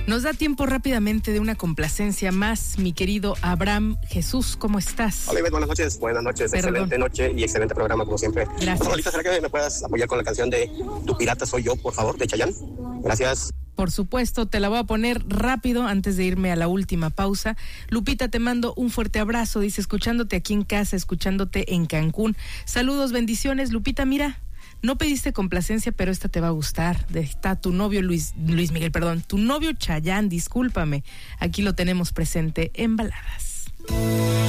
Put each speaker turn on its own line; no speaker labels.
Nos da tiempo rápidamente de una complacencia más, mi querido Abraham Jesús, ¿cómo estás?
Hola, Ivette, buenas noches, excelente noche y excelente programa como siempre.
Gracias.
Ahorita, ¿será que me puedas apoyar con la canción de Tu Pirata Soy Yo, por favor, de Chayanne? Gracias.
Por supuesto, te la voy a poner rápido antes de irme a la última pausa. Lupita, te mando un fuerte abrazo, dice, escuchándote aquí en casa, escuchándote en Cancún. Saludos, bendiciones. Lupita, mira, no pediste complacencia, pero esta te va a gustar. Está tu novio tu novio Chayanne, discúlpame. Aquí lo tenemos presente en Baladas.